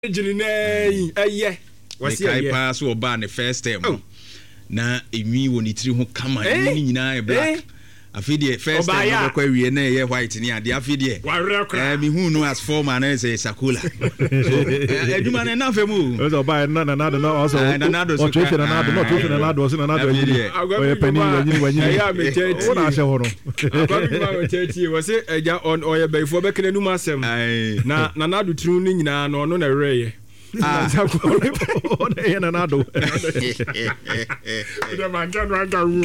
Jinine aye wasi aye pass so oba ne first time na enwi woni tiri ho kama ni nyina e black afidie first time no kwa wie na ye white ni ade afidie mi hu no as former na say sakula so eduma na na femu o so ba na also o treat na na so na o penny wanyi ya me tete o na hye ho no agba ma me tete we say eja on oye bayfo be kene nu masem na do tru ni nyina no no na reye Ona yana nado. The man can run down.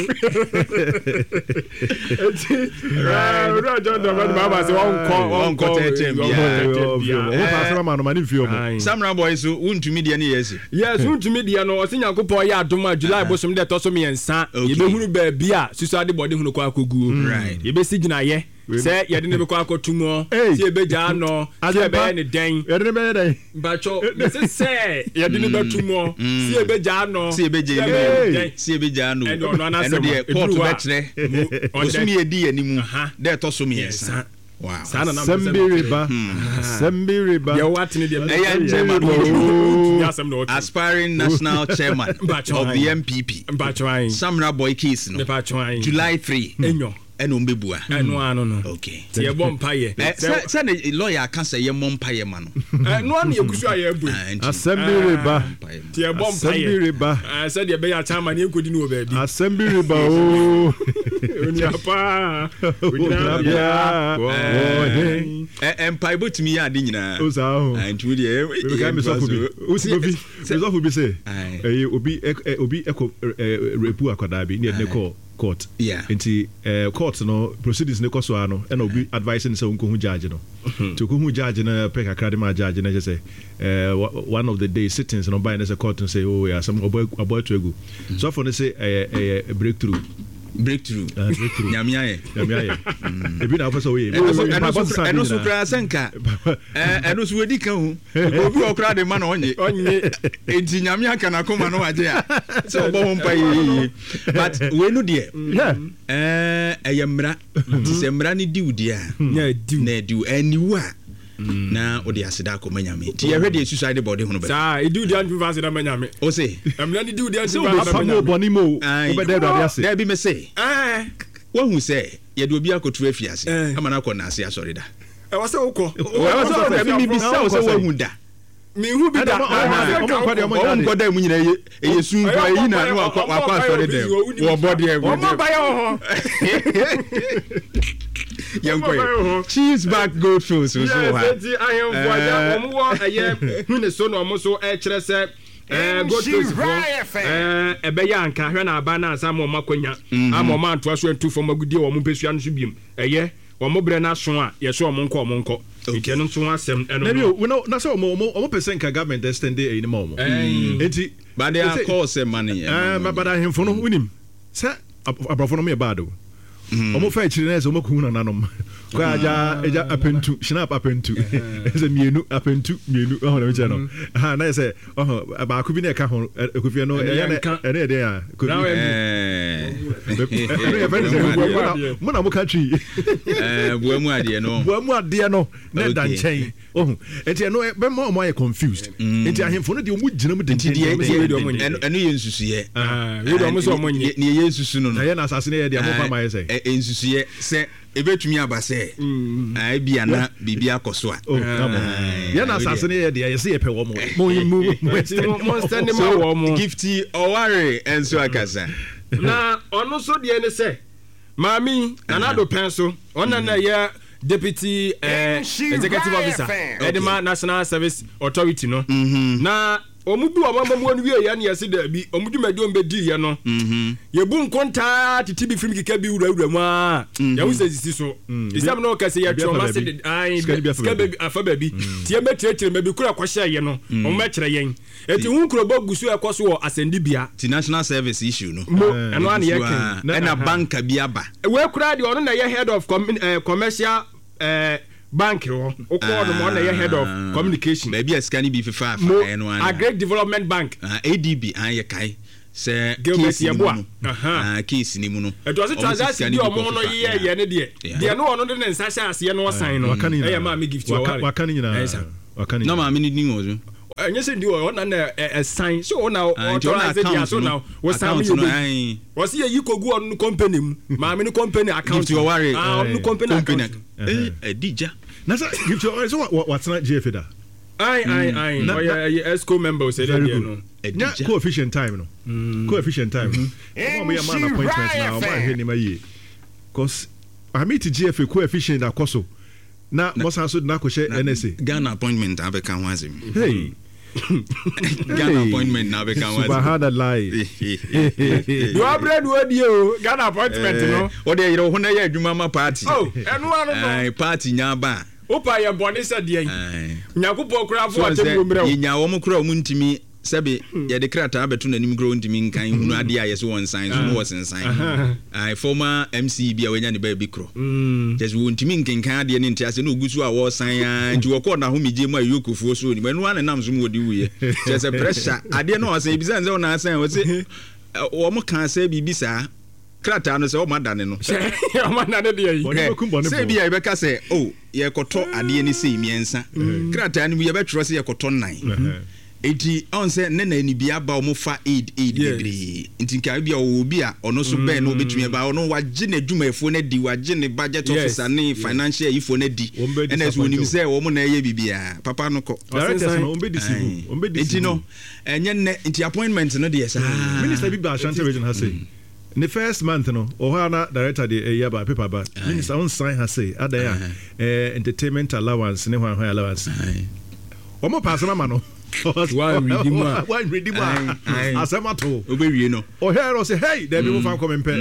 Samra boys won't media ni yes. Yes, won't media no osinya kopo ya adoma July bosom de to so me ensa. Ye be hunu ba bia susuade body hunu kwa akogu. Right. Ye be sigina ye. Say ye de ne be kwa akotumo. Si e be ja no. Si e be ne den. Ye de be den. Bacho, say ye de ne be tumo. Si e be ja no. Si e be je ni. Si e be ja no. Eno de court betre. Osumi e di animu. De to so me ensa. Wow. Sembiriba. Ye what ni de aspiring national chairman of the MPP. Samra boy case no. July 3. Enyo. Eno mbebua. Eno ano no. Okay. Tie bom paye. Say the lawyer can say ye mom paye ma no. No an ye kusu aye abu. Assembiriba. Tie bom paye. Assembiriba. Say the be ya chairman ye kodi ni o baabi. Assembiriba o. Onyapa. Onyapa. Empire botumi ya ade nyina. O sa ho. Antu de we can be so for o si obi. So for be say. Obi eko repu akwada bi ni e call court. Yeah. Into court no proceedings ne koso ano and obi advising say unko hu judge no. To ko hu judge na pick akade ma judge na say one of the day sittings no buy na say court and say oh yeah some about to go. So for say a breakthrough nyamia ye ebi na person we eno so kra senka eno so wedi kan hu obi okra de ma na onye enti nyamia kana koma no waje a so obo ho pai but we no de eyemra semra ni diudi a na diu aniwu a na odi asida ko manyame ti ye hwede suicide body hono be sa e diudi an fifa asida manyame o say emla ni diudi an fifa asida manyame boni mo obede do ade there be me say wo hu say ye do obi akotu afiase amana ko na ase asori da e wo say woko mi bi say wo say wo hu da mi hu bi da o mo da mu nyina ye sun kwa yi na no akwa asori da wo body e wo mo ba yo ho cheese back gold shoes so ha I am voya omo aye hune so no omo so e kire se gold shoes e be ya nka hwe na aba na asa mo makonya amo ma anto aso entu fo magudie wo mo pesua no so biem eye wo mo bre na so a ye so omo nko ike no so asem eno no we no na so omo person ka government extend e ni mo enti but they are call say money but I him for no unim say abrafo no me bad o omo fa chire na so omo ku na nanom kwa aja apentu snap apentu ese mienu apentu mienu ho na meche no ha na ese ba ku bi na ka ho ekofie no ene de ya ku mo na mo country buamu ade no na dan chen enti no be mo are confused enti ahemfo no de omo gina mu de eno ye nsusuye we do mo so mo nye ne ye nsusu no na ye na asase ne ye de amofa ma ye say nsusuye se ebetumi abase ai bia na bibia akoso a ye na asase ne ye de ye se ye pe wo mo stand ma wo mo gifty oware enso akasa na ono so de ne se mami anado penso ona na ye deputy executive officer Edema National Service Authority no na omudu amamamo no wie ya na yesi da bi omudu madi ombedi ye no ye bu nkonta titi bi film kika bi wura mu a ya hu sisi so isam no ka se ye trauma se ai ska afa baby tie metre me bi kura kwahye ye no o mekere yen eti hu krobo gusu ekoso wo asendi bia ti national service issue no eno an ye ken na banka bi aba we kura de ono na ye head of commercial bank ro o ko no mo na ye head of communication maybe a scan bi fifa eno an a great development bank ADB an ye kai se case ni mu case ni mu no e do se transaction di o mo no ye ne de no ono de nsa sha ase no sign no e ya ma me gift wakani nyina no ma me ni ozo ɛnyɛ sɛ ndi ɔna na sign so ɔna authorize dia so now was sign you was here you go on no company mu maame no company account you worry no company account dija na so give you so what's not GFA da I ESCO member say there no coefficient time no coefficient time we are man appointment now man here nima ye cause I meet GFA coefficient akoso na mosan so na ko she NSA Ghana appointment abeka ho azim hey Ghana appointment na abeka ho azim subhanallah you abred wodi o Ghana appointment no o de yero ho na ye adwuma ma party oh eno ano no party nya ba opa ye bone se de yan nyakopɔ kura fo atem mumre nya wo mo kura wo ntimi sɛbe yɛde krataa bɛto n'anim kura ntimi nkan hunu ade a yɛso wɔn sign so wɔ sensan ai former MC bia wanya ne ba bi kro just wo ntimi nkenkan ade ne ntiase na ogusu a wɔ sign a nti wɔkɔ na ho megye mu ayokofuo so ni manu ane nam so mu wodi wuye just a pressure ade no ɔsɛ ebisa nze wona sign wɔ se wo mo kan sɛ bibi saa krataa no sɛ o madane no o madane de yi sɛ bia yɛbɛka sɛ o yɛkɔtɔ ade ne sɛ miensa krataa no yɛbɛtwerɛ sɛ yɛkɔtɔ 9 eti on say nena ni bia ba o mo fa aid bebre nti nka bia o bi a ono so ben no betumi ba ono wagye na dwumayefo na di wagye ne budget officer ne financial ifo na di ena so onim say wo mo na ye bibia papa no ko directors no ombe enti no enye ne enti appointment no de yes minister bi ba Ashanti region has say in the first month no ohana director de year by paper ba minister on sign has say ada entertainment allowance ne hwan allowance omo pass na ma no one redeemer asemato obewie no o here say hey there be fan come mpe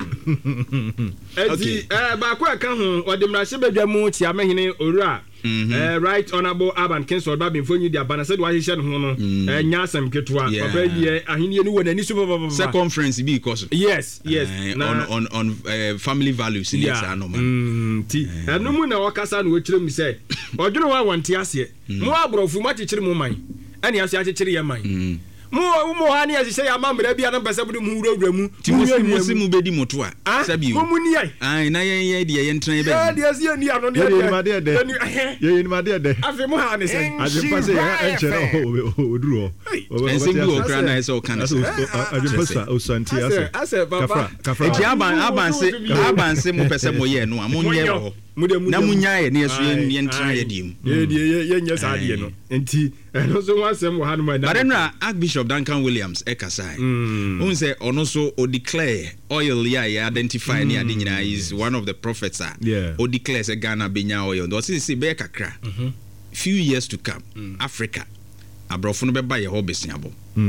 enti ba ko aka ho ode mrahye badwa mu tia mahene owura right honorable Aban Kingsford Babin Fonyi dia bana said wa hye no no nya asem ketwa papa ye ahenie ni wona ni so circumference bi because yes on family values in this normal ti eno mu na wakasa na wekire mi say odwene wa wonte ase mo abrofu ma kekere mo man ani ase akekere ye man mo ha ne ase ya mamra bia no pese budu mu wurawura mu ti mo si mu bedi moto a sabi mo mu ni ai na ye de ye ntran be ye de ase ni ano de ye ni ma de afi mo ha ne say aje pase ya enche no oduro ense bi o kra na ese o kan aje pase o santi ase baba kafra eti aban se mo pese mo ye no a mo nye ho na munya ye ne so ye ntran ye dim ye nya sa de no enti no so wansem wo ha no ma but then Archbishop Duncan Williams ekasai un say ono so o declare oil ya identify ne ade nyina is one of the prophets o declare say Ghana benya oil do say be kakra few years to come Africa abrofo no be ba ye ho besiabo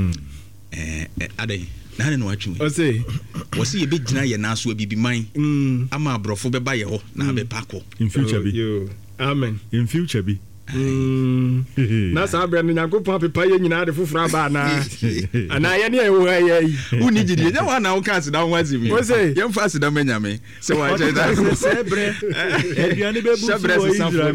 ade na ne no atwe o say wosi ye be gina ye na so bibiman ama abrofo be ba ye ho na be pako in future bi amen in future bi na sa abra no Nyankopɔn pepa ye nyina de foforo aba na ana ye ne e wo ayi uni gidi ye wa na wo kan sida wo azimi ye mfa sida manyame se wa che da sebre eduane be bu so Israel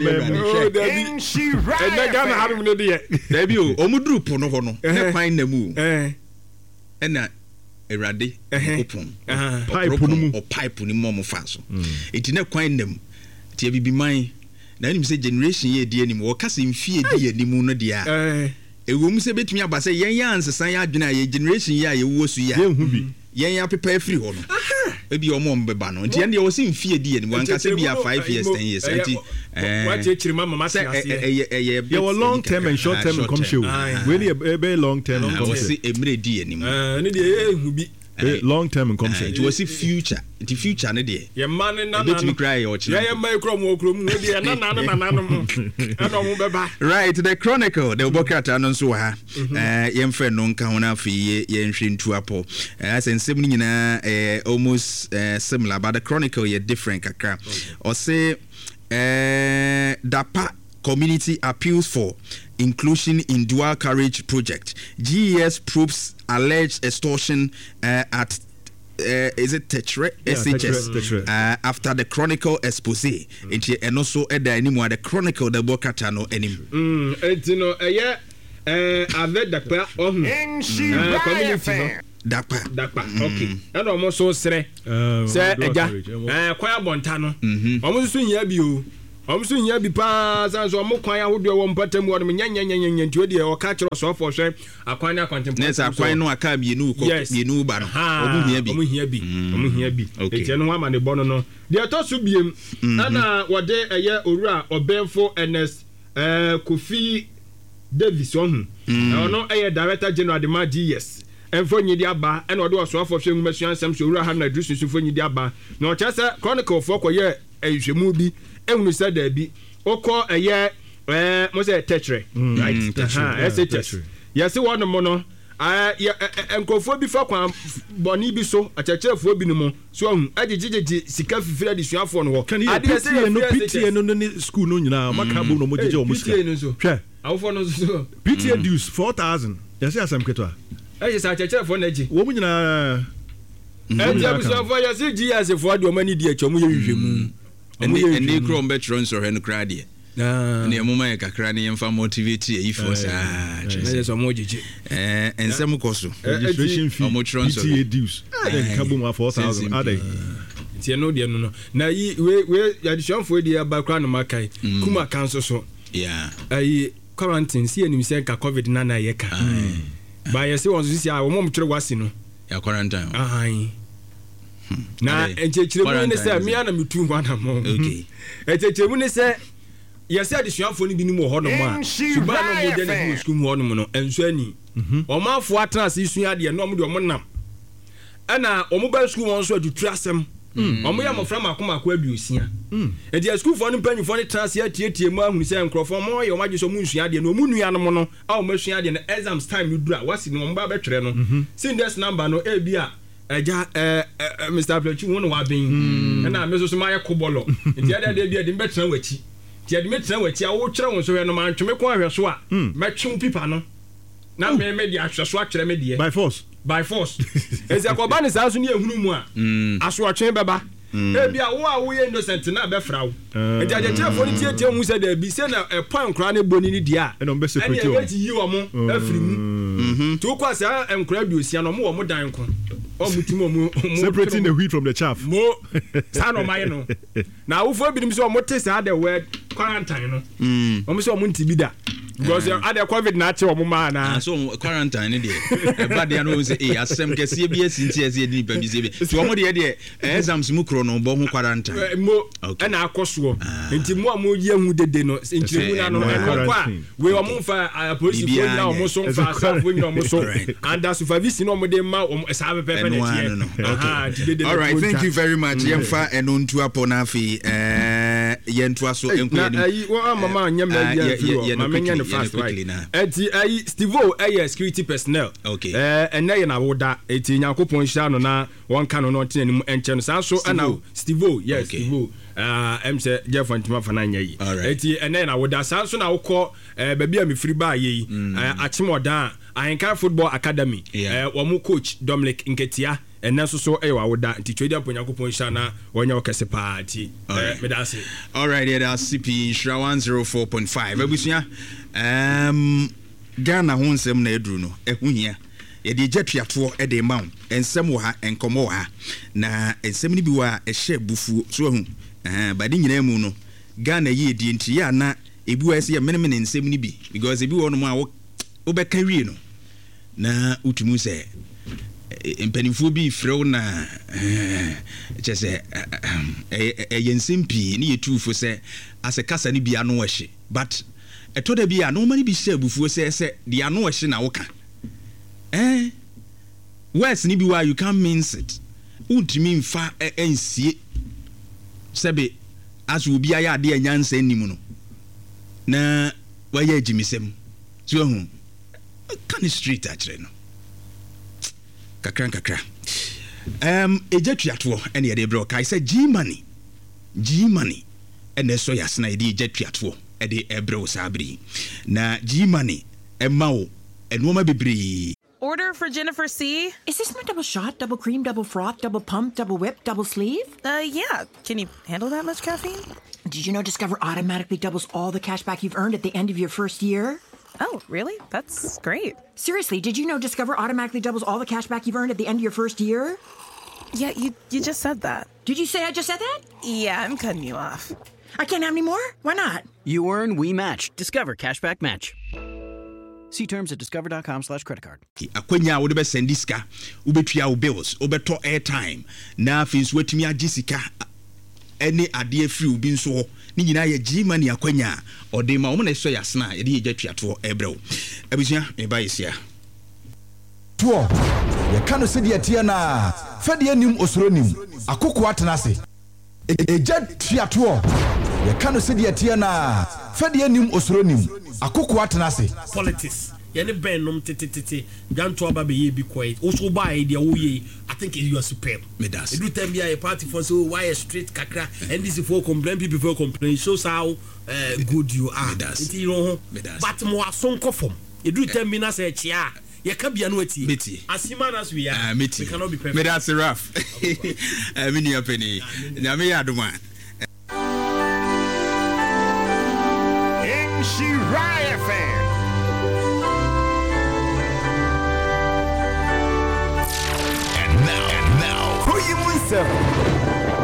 e Ghana harum ne de da bi o mu duru po no ho no e kwan na mu ena erade opon pipe ni mom fa so eti na kwan nam ti bibiman na nim say generation ye die nim wo kasa mfie die nim no dia ewo mu se betumi aba say yen ya ansesan ya adwena ye generation ye aye wo su ya yen hu bi yen ya pepa afiri ho no ebi omo mbeba no nti yen de wo se mfie die nim wan kasa bi ya 5 years 10 years nti what you chiri mama say ye long term and short term come show we be long term come say emre die nim ne de hu bi long term come say it was future the future ne de ye man na bet me cry or ye mai krom de na no mo beba right the chronicle the bokata no so ha ye mfre no nka ho na afi ye nhwe ntu apo asensem ni nyina almost similar but the chronicle ye different kakra or say dapa community appeals for inclusion in dual carriage project. GES probes alleged extortion at is it Tetre SHS after the Chronicle expose and also at the anymore the Chronicle the Bokatano anymore etino avec dapa community dapa okay and almost so sre say eja kwaya bonta no omo so nya bi o so nya bi pa san so mo kwan ahodo wo mpatam wo no nya nti odi e o ka kire so for hwe akwan na contemplate nesa akwan no aka bienu ba no omu hia bi enti no ama ne bono no de to so biem ana wode eye owura obenfo ns Kofi Davis no eye director general de ma GS enfo nyidi aba ena ode so for hwe ngumasuan sam so owura ha na adrusu so nyidi aba na o chese chronicle for koye ehwemu bi ehunu sa da bi okọ eye mo say tetre right SHS yes one mo no enkofo bi fa kwan boni bi so achechefo bi no mo so ahun agegege sika fifira de suafo no ho PTA no school no nyina makabo no mo jeje o mo sika PTA no so hwe awofo no so PTA dues 4000 yes asem keto yes achechefo na ji wo mo nyina suafo yes GS fo de o mani di echo mo ye hwehwemu ene krom betron so he no krade ne mo ma kakra ne yemfa motivate e for sa na so mo jeje ensem koso registration fee PTA dues kabo mo 4000 ade tie no de no na yi we additionfo de abakra no makai kuma kanso so ayi quarantine si enim se ka covid na ye ka ba ye se won so si a wo mo mtwere wasi no ya quarantine na enchechiremu ne se mi ana mitu hwana mo okay enchechiremu ne se yesi adisuafo ni bi ni mo ho no mo a suba no mo de ne school mo no mo no enso ani o ma afo atrase sua de no mo de o mo nam ana o mo ba school won so atutu asem o mo ya mo from akomako aduosia e de school fo no panyufo ne trase atietie mu ahunu se nkrofo mo ye o ma je so mo nsua de no mo nua no mo no a o ma sua de no exams time no dura wasi no mo ba betwere no sin this number no e bi a eja Mr. Fletcher won wa ben na me so ma ye kobolo nti ade de bi de betran wachi ti ade metra wachi a wo kyerɛ won so hwe no man tweme ko ahwe so a metwe pipa no na me de ahwe so akyerɛ me de by force ezi akoba ne saa so ne ehunu mu a aso atwe beba e bia wo ye innocent na be fra wo nti ade kyerɛ fo ne tietie hu sɛ da bi se na point kra ne boni ne dia e no be separate o eti yi wo mo afiri mu to kwa sa enkra bi osia no mo wo mo dan ko o mutumo mo separating the wheat from the chaff mo sa no mai no na wo fo bi nim so mo te sa the word quarantine no o mo so mo ntibi da because ada covid na che o mo ma na so quarantine de e ba de no say asem kese bi asinti ase ni pa bi se bi to o mo de exams mu kro no bo ho quarantine mo na akoso nti mo mo ye hu dede no ntiremu na no e kwa we o mo fa police fo na o mo so fa sa fo mi o mo so and that supervision no mo de ma o sa pepe na tie all right thank you very much yemfa eno ntu apona fi yentu aso enku na wo mama nyam na ya mama nyam fast right eti Stevo security personnel okay ena ye na woda eti Yakopon hia no na won ka no no tenanim enche no san so ana Stevo Stevo say Jeff Antima fananya yi eti ena ye na woda san so na wokọ baby a mefiri ba yi Achimodan Ahenka Football Academy wo mu coach Dominic Nketia ena so wa woda nti twedi apon Yakopon hia na wonya okese party me da say all right here that's CP Shra 104.5 abusua Ghana ho nsem na eduru no ehuhia ye de gyetuato e de mawo ensem wo ha enkomo wo ha na ensem ni bi wa ehye bufu so hu ba de nyina mu no Ghana ye die nti ya na ebi wa ese ye meneme ensem ni bi because ebi wo no ma wo be kawie no na utumu se empanifo bi frew na chese yensem pi ni yetufo se asekasa ni bi anu wo hye but eto da bia no mani bi hye abufuo se de ano hye na woka words ni bi wa you can't mince it untimi mfa ensie sebe aso obi aya ade anyansa anim no na waya agimisem so hu kan street akire no kakra ejetuato ene ye de bro kai say G money ene so yasna ye de ejetuato e de ebro sabri na G money emao enoma bebri. Order for Jennifer C. Is this my double shot, double cream, double froth, double pump, double whip, double sleeve? Yeah. Can you handle that much caffeine? Did you know Discover automatically doubles all the cash back you've earned at the end of your first year? Oh, really? That's great. Seriously, did you know Discover automatically doubles all the cash back you've earned at the end of your first year? Yeah, you just said that. Did you say I just said that? Yeah, I'm cutting you off. I can't have any more? Why not? You earn, we match. Discover Cashback Match. See terms at discover.com/creditcard. Akwenya wo de be send diska, wo betua wo bills, wo beto airtime. Na afins wetumi agi sika any ade free wo bi nso ho. Ni nyina ye G-Money akwenya ode ma wo na so yasna ye de ye twa to ebrew. Abusua me ba yesia. To ye kanu se de tie na fa de anim osronim akoko atenase. Eja twa to ye kanu se de tie na fa de anim osronim akoko atenase. Politics yene ben nom tete ganto aba be ye be quiet also buy the oye. I think you are superb. Me das. You do tell me a party for so why a straight kakra and this for complain people for complain shows how good you are. Me das. You know, but mo asonko form. You do tell me na say chia ye ka bia no ati. As human as we are, we cannot be perfect. Me das rough. Me ni apeni. Na me ya duma. Shiraya fan. And now, who you want 7?